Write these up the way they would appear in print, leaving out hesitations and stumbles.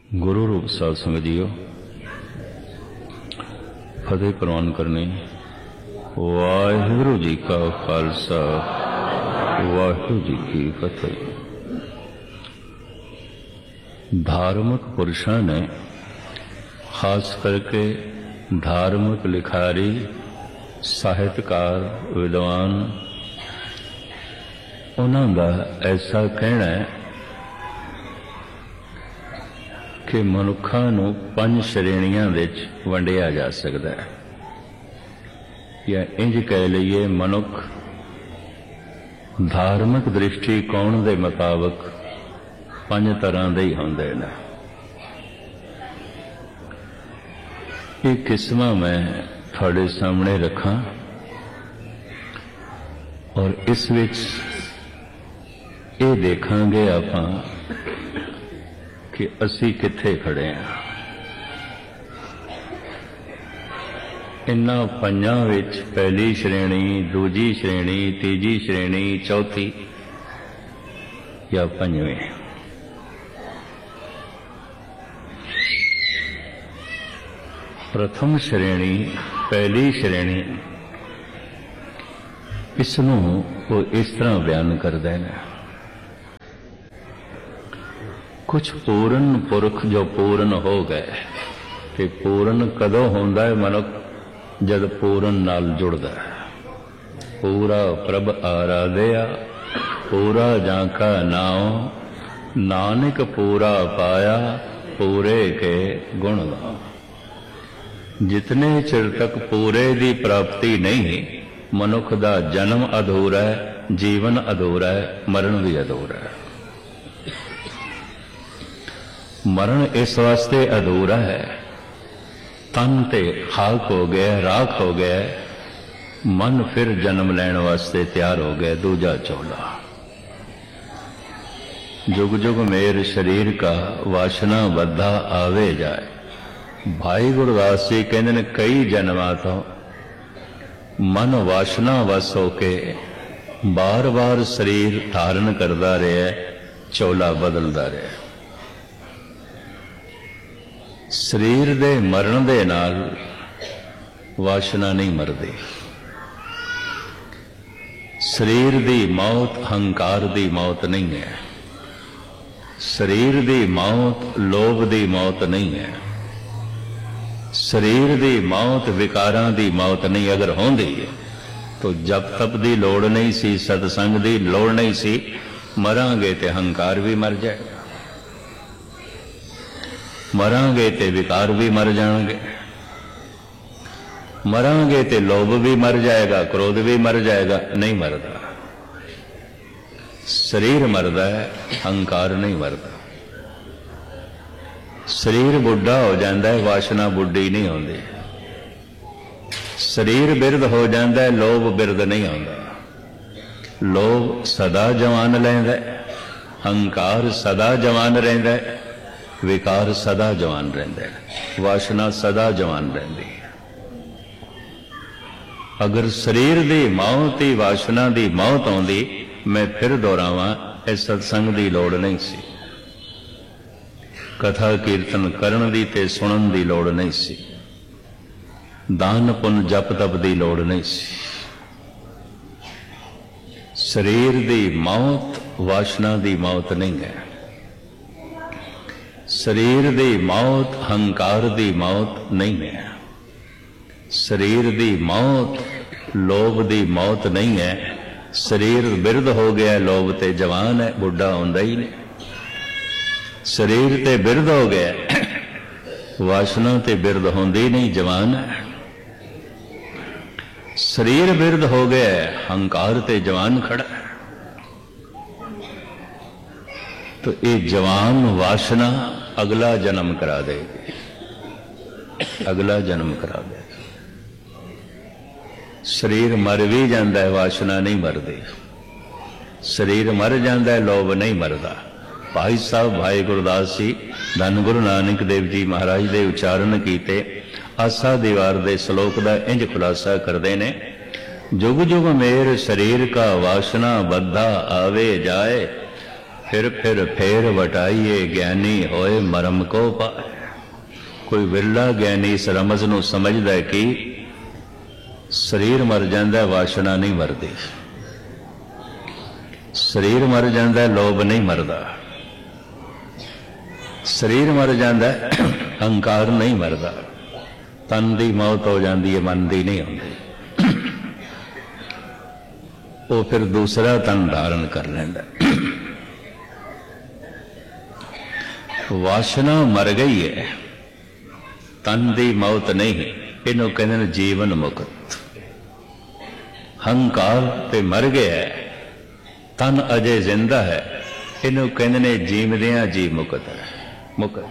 गुरु रूप साध संगत जीओ, फतेह प्रवान करनी। वाहिगुरु जी का खालसा, वाहिगुरु जी की फतेह। धार्मिक पुरुषों ने खास करके धार्मिक लिखारी, साहित्यकार, विद्वान, उन्हों का ऐसा कहना है कि मनुखा नूं 5 श्रेणियां विच वंडिया जा सकता है, या इंज कह लीए मनुख धार्मिक दृष्टिकोण के मुताबिक 5 तरह के ही होंदे ने। ये किस्मां मैं थोड़े सामने रखा और इस विच ये देखांगे आपां कि असी कित्थे खड़े हैं। इन्हां 5 विच पहली श्रेणी, दूजी श्रेणी, तीजी श्रेणी, चौथी या 5वें। प्रथम श्रेणी, पहली श्रेणी, इसनूं वो इस तरह बयान करदे ने। कुछ पूर्ण पुरख जो पूर्ण हो गए, ते पूर्ण कदों होंदा है मनुख जद पूर्ण नाल जुड़दा है। पूरा प्रभ आराधया, पूरा जाका नाम, नानक पूरा पाया, पूरे के गुण गाओ। जितने चिर तक पूरे दी प्राप्ति नहीं, मनुख दा जन्म अधूरा है, जीवन अधूरा है, मरण भी अधूरा है। मरण इस वास्ते अधूरा है, तन ते खाक हो गया, राख हो गया, मन फिर जन्म लैण वास्ते तैयार हो गया, दूजा चोला। जुग जुग मेर शरीर का वासना बद्धा आवे जाए। भाई गुरदास जी कहते ने कई जन्मां तो मन वासना वस होके बार बार शरीर धारण करता रहा, चोला बदलता रहा। शरीर दे मरण दे नाल वासना नहीं मरदी। शरीर दी मौत हंकार दी मौत नहीं है। शरीर दी मौत लोभ दी मौत नहीं है। शरीर दी मौत विकारां दी मौत नहीं। अगर होंदी है तो जप तप दी लोड़ नहीं सी, सतसंग दी लोड़ नहीं सी। मरांगे ते हंकार भी मर जाएगा, मरांगे ते विकार भी मर जाएंगे, मरांगे ते लोभ भी मर जाएगा, क्रोध भी मर जाएगा। नहीं मरदा, शरीर मरदा है, हंकार नहीं मरदा। शरीर बुढ़ा हो जाता है, वासना बुढ़ी नहीं होती। शरीर बिरध हो जाता है, लोभ बिरध नहीं होता। लोभ सदा जवान लैंदा है, हंकार सदा जवान रहिंदा है, विकार सदा जवान रहिंदा है, वासना सदा जवान रहिंदी है। अगर शरीर दी मौत ही वासना दी मौत आउंदी, मैं फिर दोहरावां, इस सत्संग दी लोड़ नहीं सी। कथा कीर्तन करन दी ते सुनन दी लोड़ नहीं सी। दान पुन जप तप दी लोड़ नहीं सी। शरीर दी मौत वासना दी मौत नहीं है। शरीर दी मौत हंकार दी मौत नहीं है। शरीर दी मौत लोभ दी मौत नहीं है। शरीर बिरध हो गया, लोभ ते जवान है, बुढ़ा होंदा ही नहीं। शरीर ते बिरध हो गया, वासना ते बिरध होंदी नहीं, जवान है। शरीर बिरध हो गया, हंकार ते जवान खड़ा है। तो ये जवान वासना अगला जन्म करा देगी, अगला जन्म करा देगी। शरीर मर भी जाता है, वासना नहीं मरदी। शरीर मर जाता है, लोभ नहीं मरदा। भाई साहब भाई गुरदास जी धन गुरु नानक देव जी महाराज दे उच्चारण कीते आसा दीवार दे श्लोक दा इंज खुलासा करदे ने। जुग जुग मेर शरीर का वासना बद्धा आवे जाए, फिर फेर वटाइए ज्ञानी होए मरम को पाए। कोई विरला ज्ञानी इस रमज नूं समझदा है कि शरीर मर जांदा वासना नहीं मरदी, शरीर मर जांदा लोभ नहीं मरदा, शरीर मर जांदा अहंकार नहीं मरदा, तन दी मौत हो जाती है मन दी नहीं होती। वो फिर दूसरा तन धारण कर लेंदा। वासना मर गई है, तन दी मौत नहीं, इनू कहते हैं जीवन मुक्त। हंकार ते मर गया है, तन अजे जिंदा है, इनू कहते हैं जीवदिया जी मुक्त है। मुक्त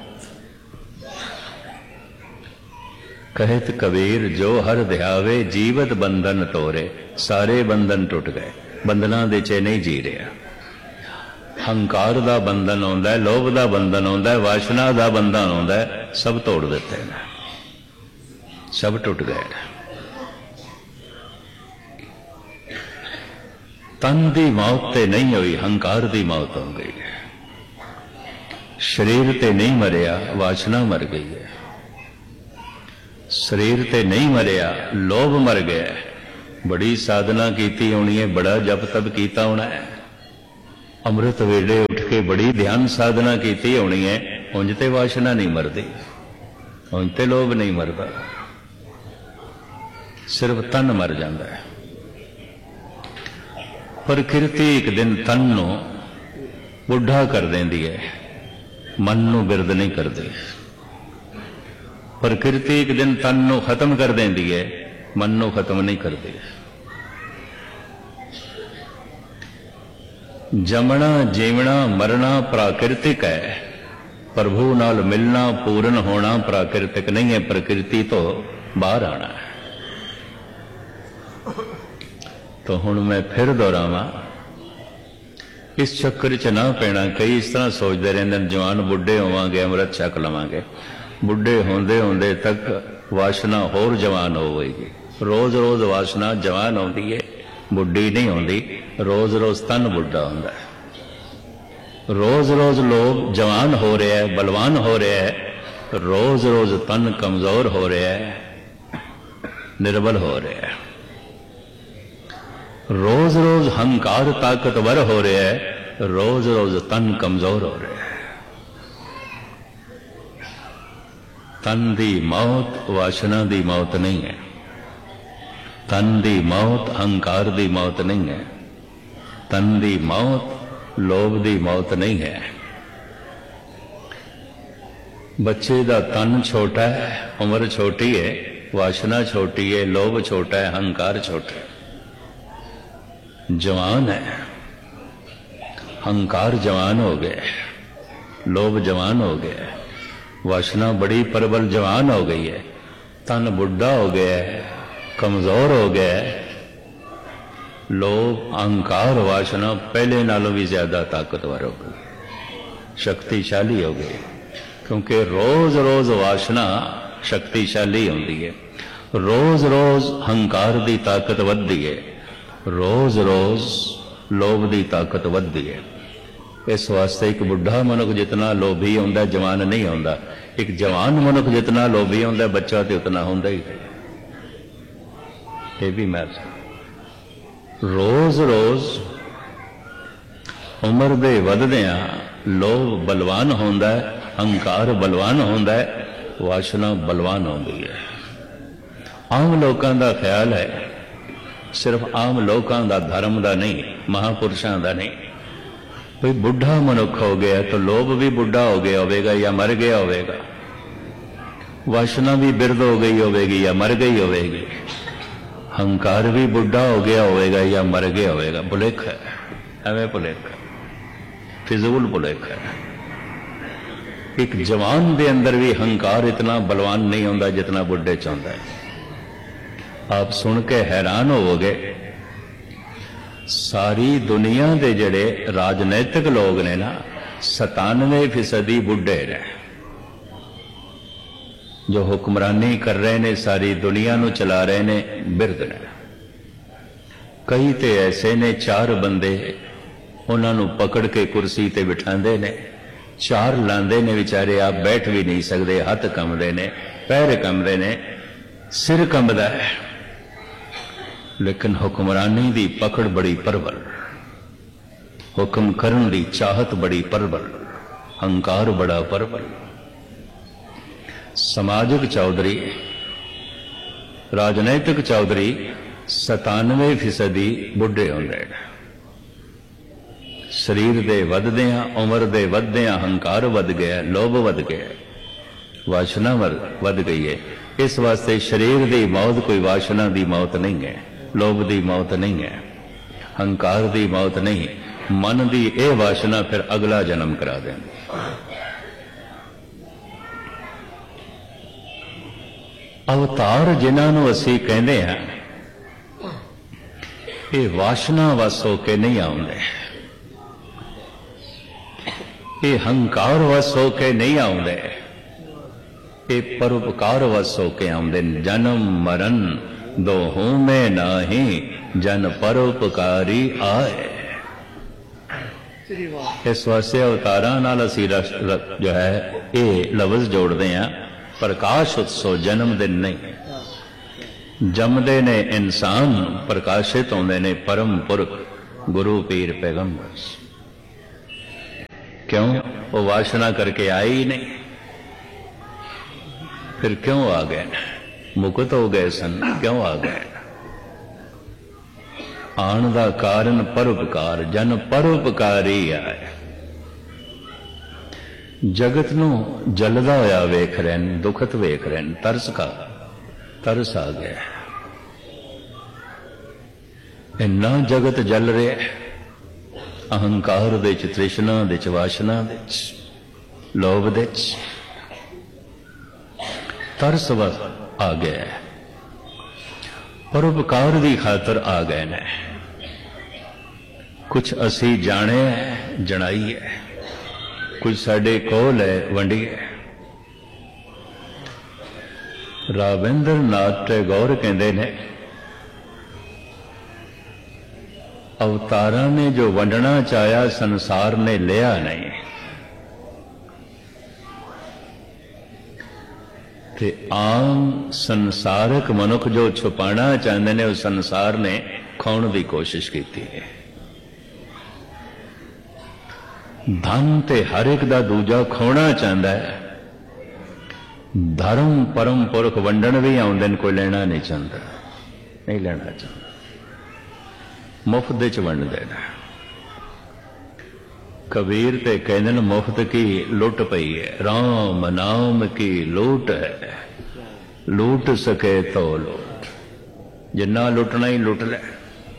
कहत कबीर जो हर ध्यावे जीवत बंधन तोरे। सारे बंधन टुट गए, बंधना दे च नहीं जी रहा। हंकार दा बंधन आउंदा है, लोभ दा बंधन आउंदा है, वासना दा बंधन आउंदा है, सब तोड़ दिते हैं, सब टुट गए। तन दी मौत ते नहीं हुई, हंकार दी मौत हो गई है। शरीर ते नहीं मरिया, वासना मर गई है। शरीर ते नहीं मरिया, लोभ मर गया। बड़ी साधना कीती होनी है, बड़ा जप तप कीता होना है, अमृत वेले उठ के बड़ी ध्यान साधना कीती होनी है, उंज ते वासना नहीं मरदी, उंज ते लोभ नहीं मरदा, सिर्फ तन मर जाता है। प्रकृति एक दिन तन नूं बुढ़ा कर देंदी है, मन नूं बिरद नहीं करदी। प्रकृति एक दिन तन नूं खत्म कर देंदी है, मन नूं खत्म नहीं करती। जमना जीवना मरना प्राकृतिक है, प्रभु नाल मिलना पूर्ण होना प्राकृतिक नहीं है। प्रकृति तो बाहर आना है। तो हुण मैं फिर दोहरावां, इस चक्कर च ना पैना। कई इस तरह सोचते रहते हैं जवान बुढ़े होवांगे अमृत छक लवांगे, बुढ़े होंदे होंदे तक वासना होर जवान होगी। रोज रोज वासना जवान होती है, बुढ़ी नहीं होती। रोज रोज तन बुढ़ा होता है, रोज रोज लोग जवान हो रहा है, बलवान हो रहा है, रोज रोज तन कमजोर हो रहा है, निर्बल हो रहा है। रोज रोज हंकार ताकतवर हो रहा है, रोज रोज तन कमजोर हो रहा है। तन दी मौत वासना दी मौत नहीं है, तन दी मौत अहंकार दी मौत नहीं है, तन दी मौत लोभ दी मौत नहीं है। बच्चे दा तन छोटा है, उम्र छोटी है, वासना छोटी है, लोभ छोटा है, अहंकार छोटा है। जवान है, अहंकार जवान हो गया, लोभ जवान हो गया, वासना बड़ी प्रबल जवान हो गई है, तन बुढ़ा हो गया है, कमजोर हो गया है। लोभ अहंकार वासना पहले नालों भी ज्यादा ताकतवर हो गई, शक्तिशाली हो गई, क्योंकि रोज रोज वासना शक्तिशाली होती है, रोज रोज अहंकार की ताकत बढ़ती है, रोज रोज लोभ की ताकत बढ़ती है। इस वास्ते एक बुढ़ा मनुख जितना लोभी होंदा जवान नहीं होंदा, एक जवान मनुख जितना लोभी होंदा बच्चा तो उतना होंदा ही नहीं। ये भी मैं रोज रोज उम्र दे वधदियां लोभ बलवान होंदा है, अहंकार बलवान होंदा है, वासना बलवान होंदी है। आम लोगों का ख्याल है, सिर्फ आम लोगों का धर्म का नहीं, महापुरुषों का नहीं, भाई बुढ़ा मनुख हो गया तो लोभ भी बुढ़ा हो गया होगा या मर गया होगा, वासना भी बिरद हो गई होगी या मर गई होगी, अहंकार भी बुढ़ा हो गया होगा या मर गया होगा। भुलेख है, एवं भुलेख, फिजूल भुलेख है। एक जवान के अंदर भी अहंकार इतना बलवान नहीं होता जितना बुढ़े चाहता है। आप सुन के हैरान होवोगे, सारी दुनिया के जड़े राजनैतिक लोग ने ना 97% बुढ़े ने, जो हुक्मरानी कर रहे ने, सारी दुनिया नू चला रहे ने, बिरद ने। कई तो ऐसे ने 4 बंदे उन्होंने पकड़ के कुर्सी ते बिठाते ने, चार लाते ने, बेचारे आप बैठ भी नहीं सकते, हथ कंबदे ने, पैर कंबदे ने, सिर कंबदा है। लेकिन हुक्मरानी दी पकड़ बड़ी प्रबल, हुक्म करन दी चाहत बड़ी प्रबल, हंकार बड़ा प्रबल। समाजिक चौधरी, राजनैतिक चौधरी 97% बुढ़े होंदे ने। शरीर दे वधदियां, उम्र दे वधदियां हंकार वध गया, लोभ वध गया, वासना वध गई है। इस वास्ते शरीर की मौत कोई वासना की मौत नहीं है, लोभ की मौत नहीं है, हंकार की मौत नहीं। मन की यह वासना फिर अगला जन्म करा देंदी। अवतार जिन्होंने असी कहते हैं, ये वासना वस होके नहीं आउंदे, ये हंकार वस होके नहीं आउंदे, ये परोपकार वस होके आउंदे। जन्म मरण दोहों में नाही, जन परोपकारी आए। इस वास्ते अवतारां नाल असीं जो है ये लफ्ज जोड़ते हैं, प्रकाश उत्सव जन्म दिन नहीं। जमदे ने इंसान, प्रकाशित होंदे ने परम पुरख गुरु पीर पैगंबर। क्यों? वो वासना करके आए ही नहीं, फिर क्यों आ गए? मुक्त हो गए सन, क्यों आ गए? आन दा कारण परोपकार, जन परोपकारी आए। जगत नू जलदा होया वेख रहे हैं, दुखत वेख रहे हैं, तरस आ गया। इन्ना जगत जल रहा है, अहंकार दे च, तृष्णा दे च, वासना दे च, लोभ दे च, तरस आ गया है। परोपकार की खातर आ गए ने। कुछ असी जाने है, जनाई है, कुछ साडे कोल है, वंडी है। राविंद्र नाथ टैगोर कहते ने, अवतारा ने जो वंडना चाया, संसार ने लिया नहीं। ते आम संसारक मनुख जो छुपाना चाहते हैं, उस संसार ने खाने की कोशिश की है। धन ते हर एक दा दूजा खोना चाहता है। धर्म परम पुरख वंडन भी आउंदे ने, कोई लेना नहीं चाहता, नहीं लेना चाहता, मुफ्त च वंड देना। कबीर ते कहते हैं, मुफ्त की लुट पई है, राम नाम की लूट है, लूट सके तो लूट। जिन्ना लुटना ही लुट ले।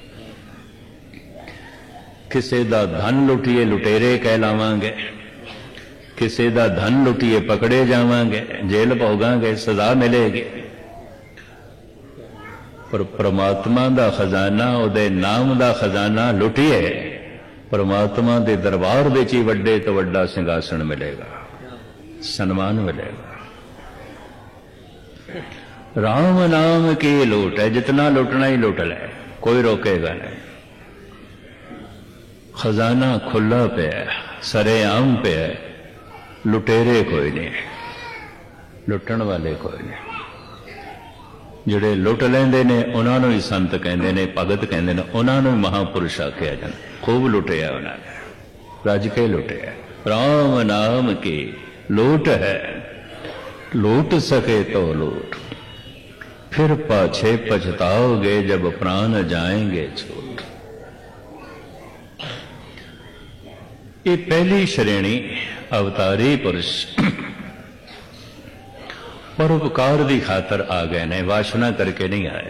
किसी दा धन लुटिए लुटेरे कहलावांगे, किसी दा धन लुटिए पकड़े जावांगे, जेल भोगांगे, सजा मिलेगी। पर परमात्मा दा खजाना, उहदे नाम दा खजाना लुटिए, परमात्मा के दरबार विच ही वड्डे तो वड्डा सिंघासन मिलेगा, सन्मान मिलेगा। राम नाम की लूट है, जितना लुटना ही लुट ले, कोई रोकेगा नहीं। खजाना खुला पे है, सरेआम पे है, लुटेरे कोई नहीं, लुटन वाले कोई नहीं। जिहड़े लुट लेंदे ने उन्होंने ही संत कहते हैं, भगत कहते हैं, उन्होंने महापुरुष आख्या जाता। खूब लुटिया उन्होंने, रज के लुटिया। राम नाम की लूट है, लूट सके तो लूट, फिर पाछे पछताओगे जब प्राण जाएंगे छूट। ये पहली श्रेणी अवतारी पुरुष परोपकार की खातर आ गए ने, वासना करके नहीं आए।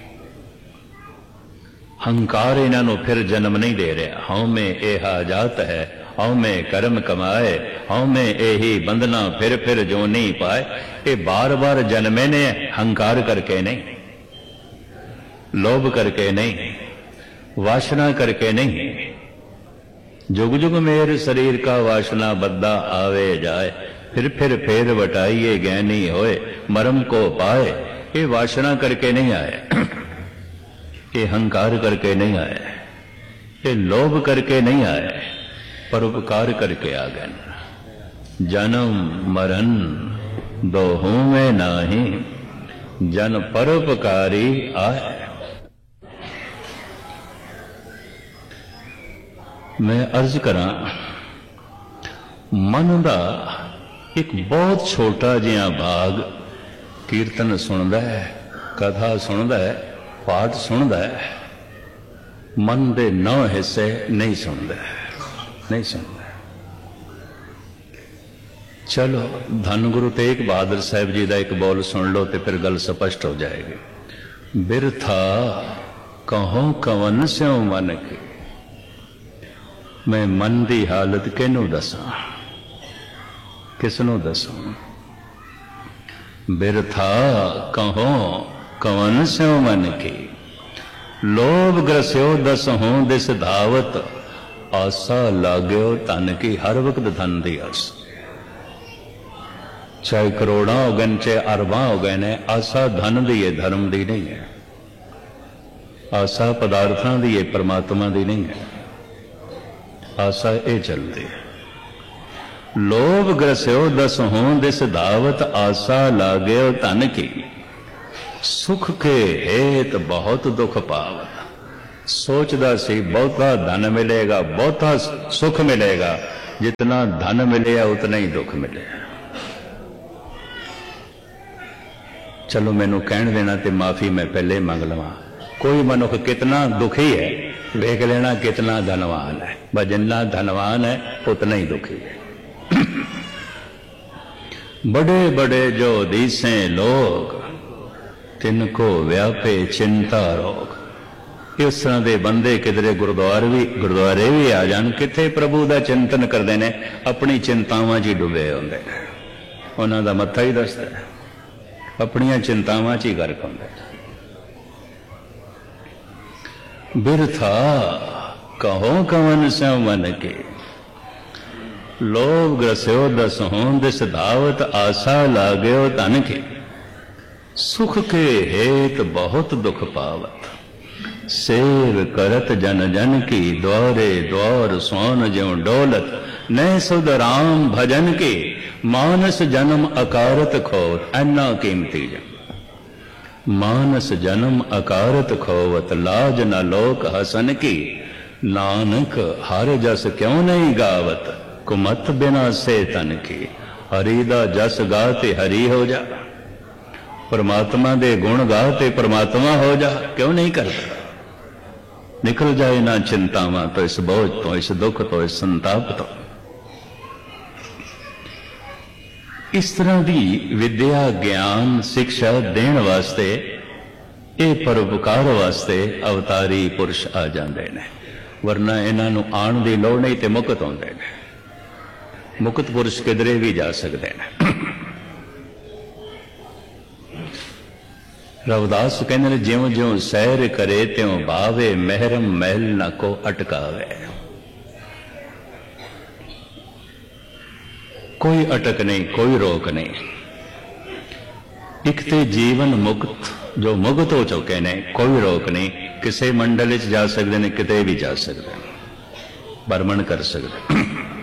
हंकार इन्हों फिर जन्म नहीं दे रहा। हौ में यह जात है, हौ में कर्म कमाए, हौ में यही बंधना फिर जो नहीं पाए। ये बार बार जन्मे ने, हंकार करके नहीं, लोभ करके नहीं, वासना करके नहीं। जुग जुग मेर शरीर का वासना बद्दा आवे जाए, फिर वटाइए ज्ञानी होए, मरम को पाए। ये वासना करके नहीं आए, ये हंकार करके नहीं आए, ये लोभ करके नहीं आए, परोपकार करके आ गए। जन्म मरण दोहों में नाही, जन परोपकारी आए। मैं अर्ज करा, मन का एक बहुत छोटा जिहा भाग कीर्तन सुनता है, कथा सुनता है, पाठ सुनता है, मन के 9 हिस्से नहीं सुनता, नहीं सुनता। चलो धन गुरु तेग बहादुर साहब जी का एक बोल सुन लो तो फिर गल स्पष्ट हो जाएगी। बिरथा कहो कवन स्यों मन की, मैं मन की हालत किनू दसा, किसनों दसा। बिरथा कहो कवन स्यों मन की, लोभ ग्रस्यो दस हो दिस धावत, आसा लाग्यो धन की, हर वक्त धन की आस। चाहे करोड़ा हो गए चाहे अरबा हो गए ने, आसा धन दी है, धर्म दी नहीं है। आसा पदार्थों दी है, परमात्मा दी नहीं है। आसा ये चलती है। लोभ ग्रस्यो दस हो दिस धावत, आसा लाग्यो धन की, सुख के हेत बहुत दुख पावत। सोचदा सी बहुता धन मिलेगा, बहुता सुख मिलेगा, जितना धन मिले उतना ही दुख मिले। चलो मैनू कहन देना ते माफी मैं पहले मंग लवा। कोई मनुख कितना दुखी है वेख लेना, कितना धनवान है। बस जितना धनवान है उतना ही दुखी है। बड़े बड़े जो दिसे लोग, तिनको व्यापे चिंता रोग। इस तरह के बंदे किधरे गुरुद्वारे भी आ जान, किथे प्रभु का चिंतन करते हैं, अपनी चिंतावां च ही डुबे होंदे ने। उन्हां दा मत्था ही दसदा है, अपनियां चिंतावां च ही गर्क होंदे। बिरथा कहो कवन स्यों मन के, लोभ ग्रस्यो दस हों दिस धावत, आसा लाग्यो धन के, सुख के हेत बहुत दुख पावत। सेव करत जन जन की, द्वारे द्वार सोन ज्यों डोलत, न सुध राम भजन के, मानस जन्म अकारत खोवत। ऐना कीमती जन मानस जन्म अकारत खोवत, लाज न लोक हसन की, नानक हर जस क्यों नहीं गावत, कुमत बिना से तन की। हरि दा जस गाते हरि हो जा, परमात्मा दे गुण गाते परमात्मा हो जा। क्यों नहीं करता? निकल जाए ना चिंतावां तो, इस बोझ तो, इस दुख तो, इस संताप तो। इस तरह की विद्या ज्ञान शिक्षा देने वास्ते, ये परोपकार वास्ते अवतारी पुरुष आ जाते हैं। वरना इन्हों आने की लौड़ नहीं तो मुक्त होंदे ने। मुक्त पुरुष किधरे भी जा सकते हैं। रविदास कहते ज्यों ज्यों सैर करे त्यों भावे, महरम महल न को अटकावे। कोई अटक नहीं, कोई रोक नहीं। एक ते जीवन मुक्त जो मुक्त हो चुके ने, कोई रोक नहीं। किसी मंडल च जा सकते हैं, किते भी जा सकते हैं, भ्रमण कर सकते।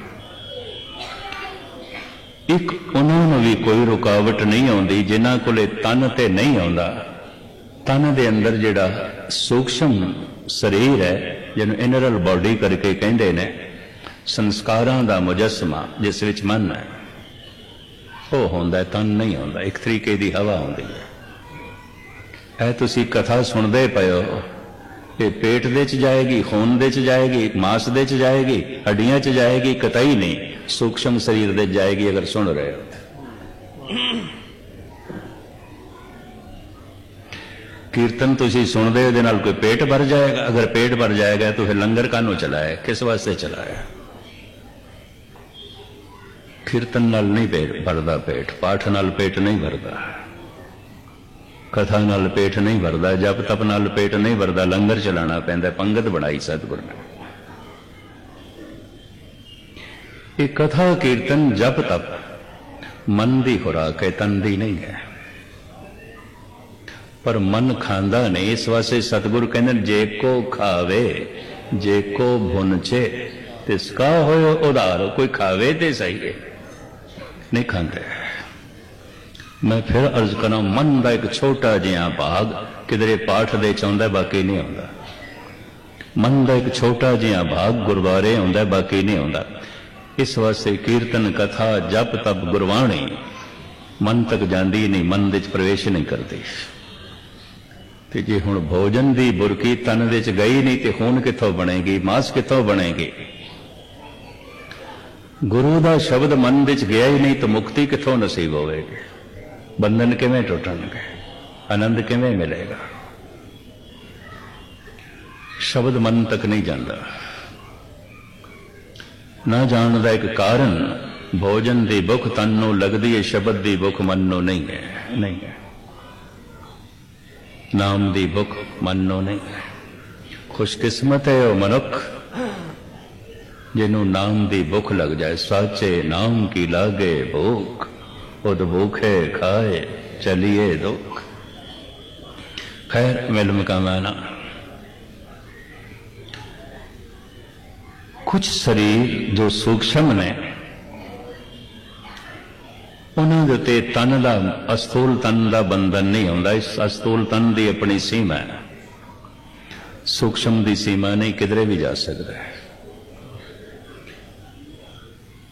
एक उन्होंने भी कोई रुकावट नहीं आती जिन्हों को तन ते नहीं आता। तन दे अंदर जिहड़ा सूक्ष्म शरीर है, जिन्हों इनरल बॉडी करके कहते हैं, संस्कारां दा मुजस्मा जिस विच मन है, वो होंदा है, तन नहीं होंदा। एक तरीके की हवा होंदी है। ऐ तुसी कथा सुनदे पए हो, ये पेट दे च जाएगी, खून दे च जाएगी, मांस दे च जाएगी, हड्डियां च जाएगी, कतई नहीं सूक्ष्म शरीर दे जाएगी। अगर सुन रहे हो कीर्तन तुसी सुनदे हो, दे नाल कोई पेट भर जाएगा? अगर पेट भर जाएगा तो फिर लंगर कानू चलाए, किस वास्ते चलाया? कीर्तन नाल नहीं पेट भरदा, पेट पाठ नाल पेट नहीं भरदा, कथा नाल पेट नहीं भरदा, जप तप नाल पेट नहीं भरदा। लंगर चलाना पैंदा, पंगत बनाई सतगुरु ने। ये कथा कीर्तन जप तप मन दी खुराक है, तन दी नहीं है। पर मन खांदा नहीं, इस वास्ते सतगुरु कहते जे को खावे जे को भुनचे तिसका होयो उधार। कोई खावे ते सही है, नहीं खाते। मैं फिर अर्ज करा, मन का एक छोटा जिहा भाग किधरे पाठ दे चाहता बाकी नहीं आता। मन का एक छोटा जिहा भाग गुरुद्वारे आंदा बाकी नहीं आता। इस वास्ते कीर्तन कथा जप तप गुरबाणी मन तक जाती नहीं, मन दे प्रवेश नहीं करती। ते जे हुण भोजन की बुरकी तन दे गई नहीं तो खून कित्थों बनेगी, मांस कित्थों बनेगी। गुरु का शब्द मन दे गया ही नहीं तो मुक्ति कित्थों नसीब होगी, बंधन किवें टुटणगे, आनंद किवें मिलेगा। शब्द मन तक नहीं जाता। ना जान का एक कारण भोजन की भुख तन नूं लगदी है, शब्द की भुख मन नूं नहीं है। नहीं है, नाम की भुख मन नूं नहीं है। खुशकिस्मत है वह मनुख जिन्हों नाम की भुख लग जाए। साचे नाम की लागे भूख, उद भूखे खाए चलिए दुख। खैर मिल मकाना। कुछ शरीर जो सूक्ष्म ने उन्होंने उत्ते तन का अस्थूल तन का बंधन नहीं होता। इस अस्थूल तन की अपनी सीमा है, सूक्ष्म की सीमा नहीं, किधरे भी जा सकता है।